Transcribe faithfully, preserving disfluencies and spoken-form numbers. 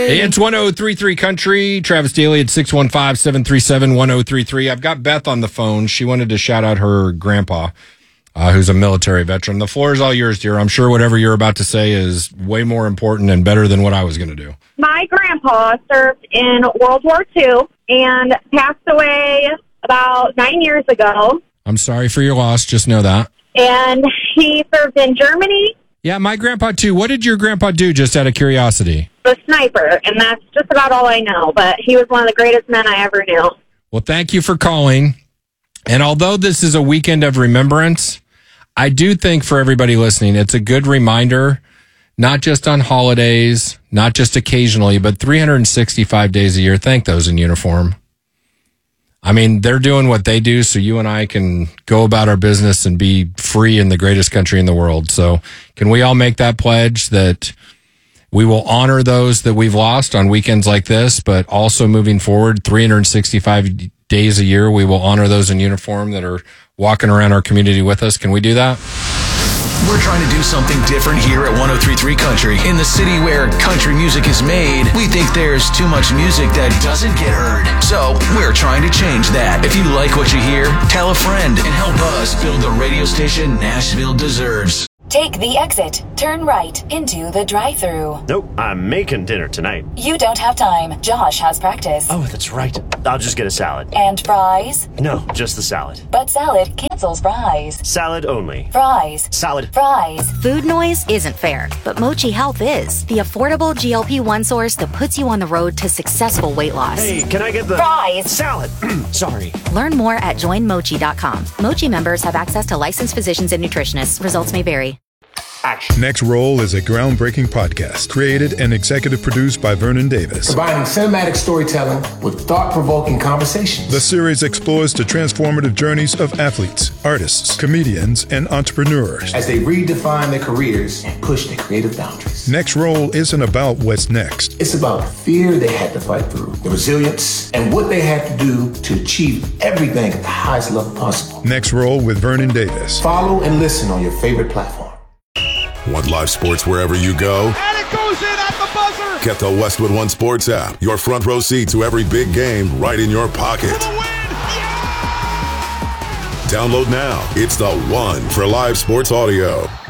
Hey, it's one oh three three Country. Travis Daly at six one five, seven three seven, one oh three three. I've got Beth on the phone. She wanted to shout out her grandpa, uh, who's a military veteran. The floor is all yours, dear. I'm sure whatever you're about to say is way more important and better than what I was going to do. My grandpa served in World War Two and passed away about nine years ago. I'm sorry for your loss. Just know that. And he served in Germany. Yeah, my grandpa, too. What did your grandpa do, just out of curiosity? The sniper, and that's just about all I know. But he was one of the greatest men I ever knew. Well, thank you for calling. And although this is a weekend of remembrance, I do think for everybody listening, it's a good reminder, not just on holidays, not just occasionally, but three hundred sixty-five days a year, thank those in uniform. I mean, they're doing what they do so you and I can go about our business and be free in the greatest country in the world. So can we all make that pledge that we will honor those that we've lost on weekends like this, but also moving forward three hundred sixty-five days a year, we will honor those in uniform that are walking around our community with us. Can we do that? We're trying to do something different here at one oh three three Country. In the city where country music is made, we think there's too much music that doesn't get heard. So we're trying to change that. If you like what you hear, tell a friend and help us build the radio station Nashville deserves. Take the exit, turn right into the drive-thru. Nope, I'm making dinner tonight. You don't have time. Josh has practice. Oh, that's right. I'll just get a salad. And fries? No, just the salad. But salad cancels fries. Salad only. Fries. Salad. Fries. Food noise isn't fair, but Mochi Health is. The affordable G L P one source that puts you on the road to successful weight loss. Hey, can I get the... Fries. Salad. Sorry. Learn more at join mochi dot com. Mochi members have access to licensed physicians and nutritionists. Results may vary. Action. Next Roll is a groundbreaking podcast created and executive produced by Vernon Davis. Combining cinematic storytelling with thought-provoking conversations. The series explores the transformative journeys of athletes, artists, comedians, and entrepreneurs as they redefine their careers and push their creative boundaries. Next Roll isn't about what's next. It's about the fear they had to fight through, the resilience, and what they had to do to achieve everything at the highest level possible. Next Roll with Vernon Davis. Follow and listen on your favorite platform. Want live sports wherever you go? And it goes in at the buzzer! Get the Westwood One Sports app. Your front row seat to every big game right in your pocket. For the win! Yeah! Download now. It's the one for live sports audio.